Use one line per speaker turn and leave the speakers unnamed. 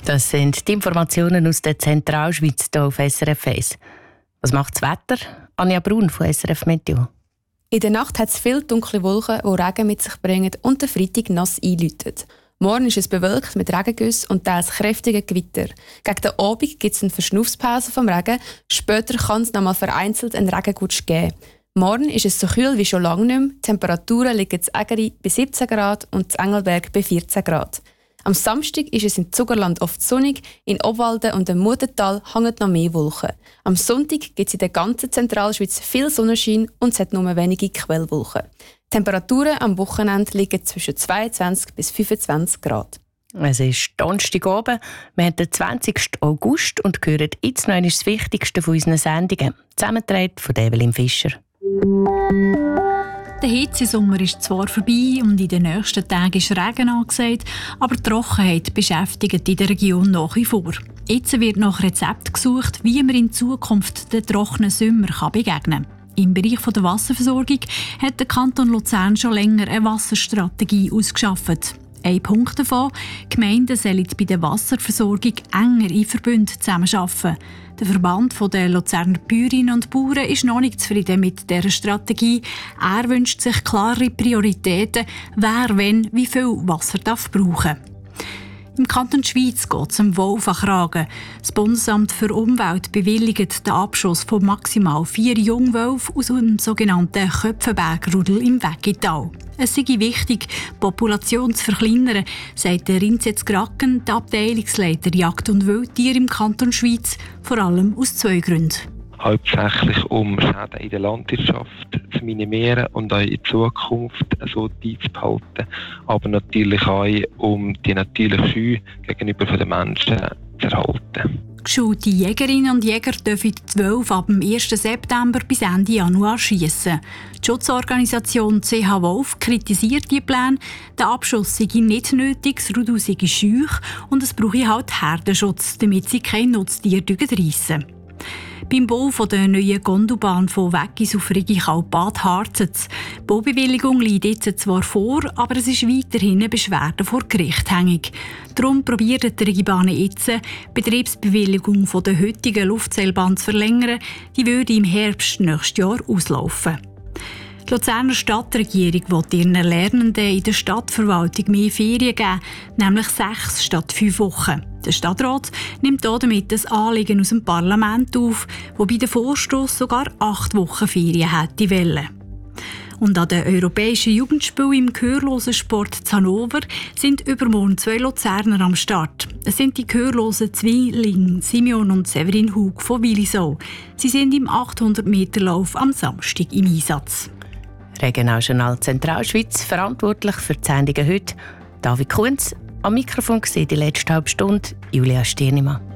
Das sind die Informationen aus der Zentralschweiz hier auf SRF 1. Was macht das Wetter? Anja Brun von SRF Meteo.
In der Nacht hat es viele dunkle Wolken, die Regen mit sich bringen und der Freitag nass einläutet. Morgen ist es bewölkt mit Regengüssen und teils kräftigen Gewitter. Gegen den Abend gibt es eine Verschnaufspause vom Regen. Später kann es noch mal vereinzelt einen Regengutsch geben. Morgen ist es so kühl wie schon lange nicht mehr. Die Temperaturen liegen in Ägeri bei 17 Grad und in Engelberg bei 14 Grad. Am Samstag ist es im Zugerland oft sonnig, in Obwalden und im Mutental hängen noch mehr Wolken. Am Sonntag gibt es in der ganzen Zentralschweiz viel Sonnenschein und es hat nur wenige Quellwolken. Die Temperaturen am Wochenende liegen zwischen 22 bis 25 Grad.
Es ist Donnerstag oben, wir haben den 20. August und hören jetzt noch das Wichtigste von unseren Sendungen. Zusammengetragen von Evelyn Fischer.
Der Hitzesommer ist zwar vorbei und in den nächsten Tagen ist Regen angesagt, aber die Trockenheit beschäftigt in der Region nach wie vor. Jetzt wird nach Rezepten gesucht, wie man in Zukunft den trockenen Sommer begegnen kann. Im Bereich der Wasserversorgung hat der Kanton Luzern schon länger eine Wasserstrategie ausgearbeitet. Ein Punkt davon: die Gemeinden sollen bei der Wasserversorgung enger in Verbünden zusammenarbeiten. Der Verband der Luzerner Bäuerinnen und Bauern ist noch nicht zufrieden mit dieser Strategie. Er wünscht sich klare Prioritäten, wer wenn wie viel Wasser brauchen darf. Im Kanton Schweiz geht es um Wolfenkragen. Das Bundesamt für Umwelt bewilligt den Abschuss von maximal 4 Jungwölfen aus dem sogenannten Köpfenbergrudel im Weggital. Es sei wichtig, die Population zu verkleinern, sagt Rinzets Gracken, der Abteilungsleiter Jagd und Wildtiere im Kanton Schweiz, vor allem aus 2 Gründen.
Hauptsächlich um Schäden in der Landwirtschaft zu minimieren und auch in Zukunft so beizubehalten, aber natürlich auch um die natürliche Scheu gegenüber den Menschen zu erhalten.
Geschulte Jägerinnen und Jäger dürfen die Wölfe ab dem 1. September bis Ende Januar schiessen. Die Schutzorganisation CH Wolf kritisiert die Pläne. Der Abschuss sei nicht nötig, das Rudel sei scheuch und es brauche halt Herdenschutz, damit sie kein Nutztier reissen. Beim Bau der neuen Gondelbahn von Weggis auf Regichau-Bad harzet. Die Baubewilligung liegt jetzt zwar vor, aber es ist weiterhin eine Beschwerde vor Gericht hängig. Darum probiert die Regibahn jetzt, die Betriebsbewilligung der heutigen Luftseilbahn zu verlängern. Die würde im Herbst nächstes Jahr auslaufen. Die Luzerner Stadtregierung will ihren Lernenden in der Stadtverwaltung mehr Ferien geben, nämlich 6 statt 5 Wochen. Der Stadtrat nimmt damit das Anliegen aus dem Parlament auf, wobei der Vorstoss sogar 8 Wochen Ferien hätte wollen. Und an den europäischen Jugendspielen im gehörlosen Sport in Hannover sind übermorgen 2 Luzerner am Start. Es sind die gehörlosen Zwillinge Simeon und Severin Hug von Willisau. Sie sind im 800-Meter-Lauf am Samstag im Einsatz.
Regionaljournal Zentralschweiz, verantwortlich für die Sendungen heute David Kunz. Am Mikrofon gesehen die letzte halbe Stunde Julia Stirnimann.